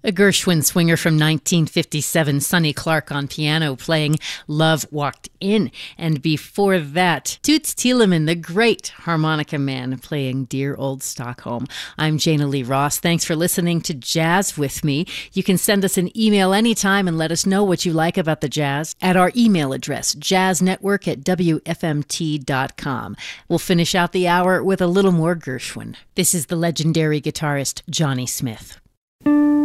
A Gershwin swinger from 1957, Sonny Clark on piano playing Love Walked In. And before that, Toots Thielemans, the great harmonica man, playing Dear Old Stockholm. I'm Jana Lee Ross. Thanks for listening to Jazz with me. You can send us an email anytime and let us know what you like about the jazz at our email address, jazznetwork@wfmt.com. We'll finish out the hour with a little more Gershwin. This is the legendary guitarist Johnny Smith.